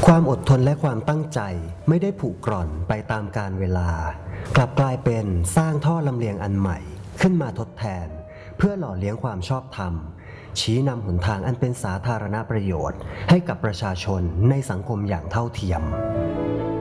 ความอดทนและความตั้งใจไม่ได้ผุกร่อนไปตามกาลเวลากลับกลายเป็นสร้างท่อลำเลียงอันใหม่ขึ้นมาทดแทนเพื่อหล่อเลี้ยงความชอบธรรมชี้นำหนทางอันเป็นสาธารณประโยชน์ให้กับประชาชนในสังคมอย่างเท่าเทียม